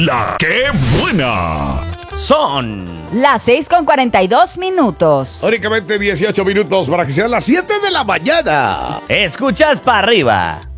La que buena. Son las 6:42. Únicamente 18 minutos para que sean las 7 de la mañana. Escuchas para arriba.